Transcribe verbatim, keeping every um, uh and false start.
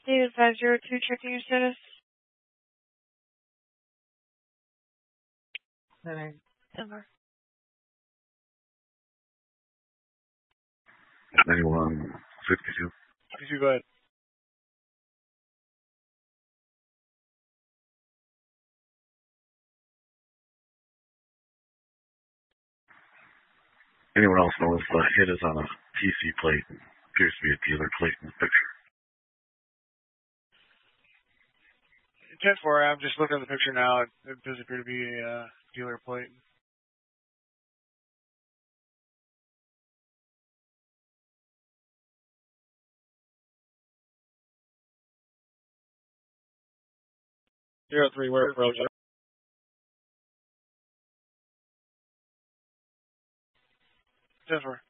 David five zero two, checking your status. Sending. Denver. ninety-one fifty-two. fifty-two, go ahead. Anyone else know if the hit is on a P C plate? Appears to be a dealer plate in the picture. ten four, I'm just looking at the picture now. It, it does appear to be a uh, dealer plate. Zero three, where Roger? ten four.